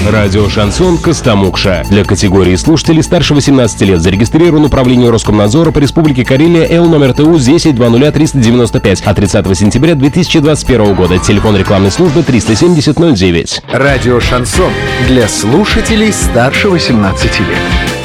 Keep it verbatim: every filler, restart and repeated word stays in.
Радио «Шансон» Костомукша. Для категории слушателей старше восемнадцати лет зарегистрирован управление Роскомнадзора по Республике Карелия Л номер Т У десять два ноль триста девяносто пять от тридцатого сентября две тысячи двадцать первого года. Телефон рекламной службы триста семьдесят ноль девять. Радио «Шансон» для слушателей старше восемнадцати лет.